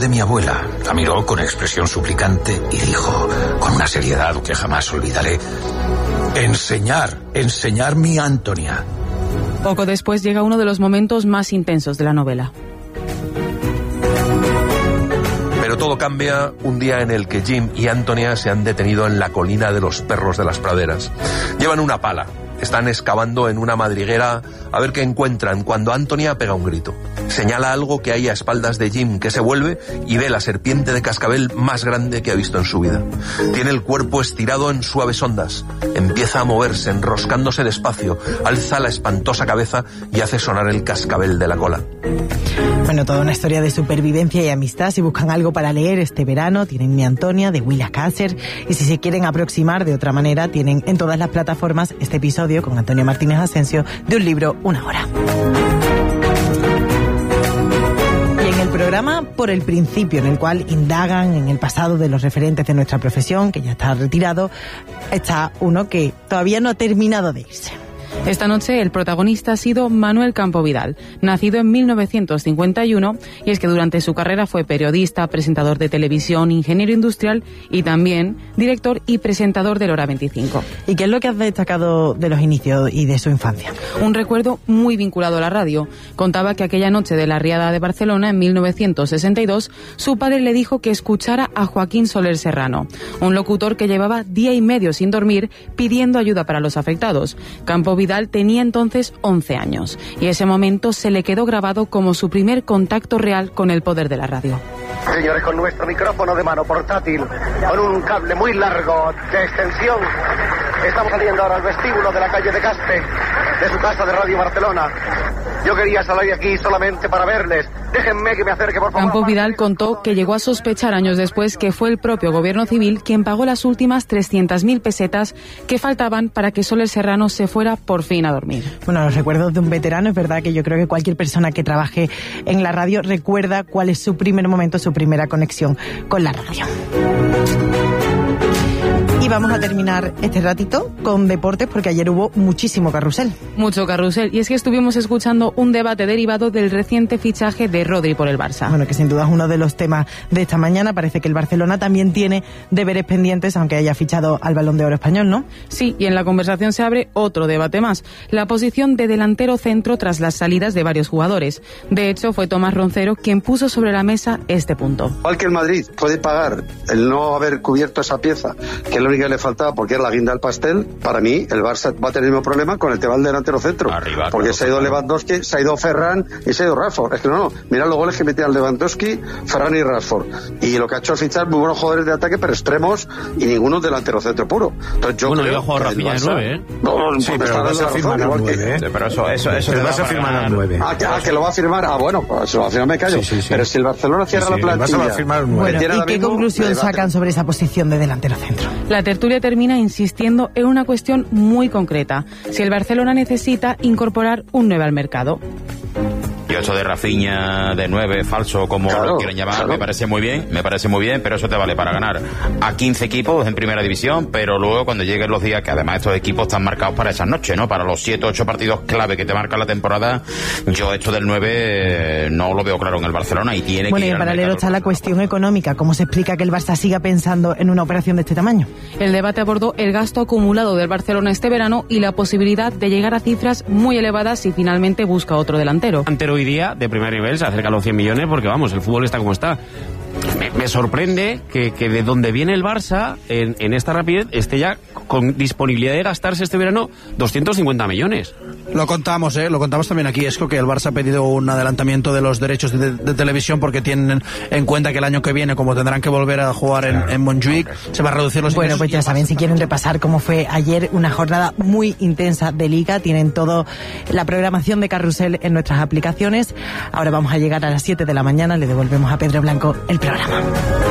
de mi abuela. La miró con expresión suplicante y dijo, con una seriedad que jamás olvidaré: enseñar mi Antonia. Poco después llega uno de los momentos más intensos de la novela. Pero todo cambia un día en el que Jim y Antonia se han detenido en la colina de los perros de las praderas. Llevan una pala. Están excavando en una madriguera a ver qué encuentran cuando Antonia pega un grito. Señala algo que hay a espaldas de Jim, que se vuelve y ve la serpiente de cascabel más grande que ha visto en su vida. Tiene el cuerpo estirado en suaves ondas. Empieza a moverse, enroscándose despacio. Alza la espantosa cabeza y hace sonar el cascabel de la cola. Bueno, toda una historia de supervivencia y amistad. Si buscan algo para leer este verano, tienen Mi Antonia, de Willa Cather. Y si se quieren aproximar de otra manera, tienen en todas las plataformas este episodio con Antonio Martínez Asensio de un libro, Una hora. Y en el programa Por el Principio, en el cual indagan en el pasado de los referentes de nuestra profesión, que ya está retirado, está uno que todavía no ha terminado de irse. Esta noche el protagonista ha sido Manuel Campo Vidal, nacido en 1951, y es que durante su carrera fue periodista, presentador de televisión, ingeniero industrial y también director y presentador del Hora 25. ¿Y qué es lo que has destacado de los inicios y de su infancia? Un recuerdo muy vinculado a la radio. Contaba que aquella noche de la Riada de Barcelona, en 1962, su padre le dijo que escuchara a Joaquín Soler Serrano, un locutor que llevaba día y medio sin dormir pidiendo ayuda para los afectados. Campo Vidal tenía entonces 11 años y ese momento se le quedó grabado como su primer contacto real con el poder de la radio. Señores, con nuestro micrófono de mano portátil, con un cable muy largo de extensión, estamos saliendo ahora al vestíbulo de la calle de Caspe, de su casa de Radio Barcelona. Yo quería salir aquí solamente para verles. Déjenme que me acerque, por favor. Campo Vidal contó que llegó a sospechar años después que fue el propio gobierno civil quien pagó las últimas 300.000 pesetas que faltaban para que Soler Serrano se fuera por fin a dormir. Bueno, los recuerdos de un veterano, es verdad que yo creo que cualquier persona que trabaje en la radio recuerda cuál es su primer momento, su primera conexión con la radio. Y vamos a terminar este ratito con deportes, porque ayer hubo muchísimo carrusel. Mucho carrusel. Y es que estuvimos escuchando un debate derivado del reciente fichaje de Rodri por el Barça. Bueno, que sin duda es uno de los temas de esta mañana. Parece que el Barcelona también tiene deberes pendientes, aunque haya fichado al Balón de Oro español, ¿no? Sí, y en la conversación se abre otro debate más. La posición de delantero centro tras las salidas de varios jugadores. De hecho, fue Tomás Roncero quien puso sobre la mesa este punto. Igual que el Madrid puede pagar el no haber cubierto esa pieza, que es lo único que le faltaba porque era la guinda del pastel, para mí el Barça va a tener el mismo problema con el tema del delantero centro. Arriba, porque se ha ido Lewandowski, se ha ido Ferran y se ha ido Rashford. Es que no, mira los goles que metían Lewandowski, Ferran y Rashford. Y lo que ha hecho es fichar muy buenos jugadores de ataque, pero extremos, y ninguno delantero centro puro. Entonces yo creo yo he jugado Rafinha de 9, ¿eh? No, sí, pero el Barça firma a 9, ¿eh? Pero eso el Barça firma a 9. Que lo va a firmar. Bueno, pues al final me callo. Sí. Pero si el Barcelona cierra la plantilla... El Barça va a firmar 9. Bueno, ¿y qué conclusión sacan sobre esa posición de delantero centro? La tertulia termina insistiendo en una cuestión muy concreta: si el Barcelona necesita incorporar un 9 al mercado. Yo eso de Rafinha de 9 falso, como lo quieren llamar, me parece muy bien, pero eso te vale para ganar a 15 equipos en primera división, pero luego cuando lleguen los días, que además estos equipos están marcados para esas noches, ¿no? Para los 7 o 8 partidos clave que te marcan la temporada, yo esto del 9 no lo veo claro en el Barcelona y tiene que ir. Bueno, y en paralelo está la cuestión económica. ¿Cómo se explica que el Barça siga pensando en una operación de este tamaño? El debate abordó el gasto acumulado del Barcelona este verano y la posibilidad de llegar a cifras muy elevadas si finalmente busca otro delantero. Hoy día de primer nivel se acerca a los 100 millones porque vamos, el fútbol está como está. Me sorprende que de donde viene el Barça en esta rapidez esté ya con disponibilidad de gastarse este verano 250 millones. Lo contamos también aquí, es que el Barça ha pedido un adelantamiento de los derechos de televisión porque tienen en cuenta que el año que viene, como tendrán que volver a jugar en Montjuic, se va a reducir los ingresos. Bueno, pues ya saben, si quieren repasar cómo fue ayer, una jornada muy intensa de Liga, tienen toda la programación de Carrusel en nuestras aplicaciones. Ahora vamos a llegar a las 7 de la mañana, le devolvemos a Pedro Blanco el programa.